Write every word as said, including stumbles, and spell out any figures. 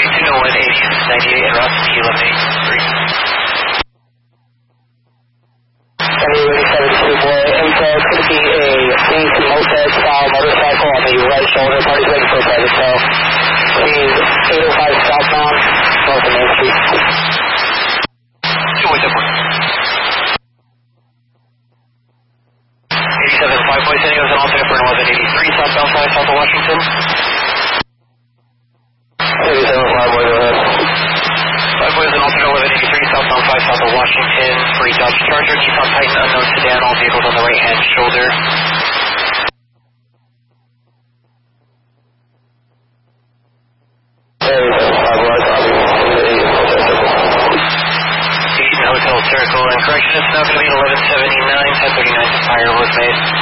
two oh one eighty ninety-eight and route to P eleven eighty-three. eighty-seven two boy, info, it's going to be a pink moped style motorcycle on the right shoulder, party's waiting for a private tow. He's eight oh five southbound, north of Main Street. two one seven. eighty-seven five boy, sending us an alternate for an eleven eighty-three southbound five south of Washington. eighty-seven five boy, go ahead. five boy is an alternate eleven eighty-three southbound five south of Washington for a Dodge Charger, Nissan Titan unknown sedan, all vehicles on the right hand shoulder. Hotel Circle, and correction, it's now going to be eleven seventy-nine, ten thirty-nine, fire was made.